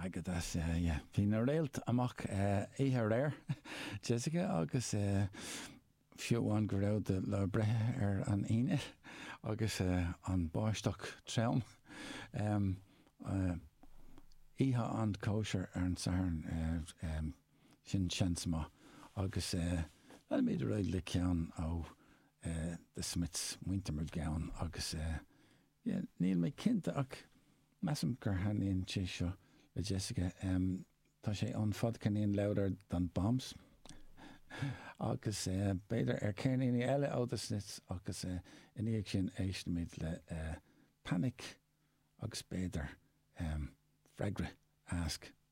Agad as, hí na réalt amach ihe réir, Jessica, agus fiúháin go raibh de le brethe an aine, agus an báisteach tream. Ihe an kosher an saharn sin sinsma, agus méidir réid le ceann ó de Smiths muintemer gaan, agus níl mé cinnte ach measam gur haníonn sé seo le Jessica. Tá sé an fad caníon louder dan bombs. Agus beidir céirnaí eile ó de Smiths, agus iníag sin éistimid le panic, agus beidir fregre ask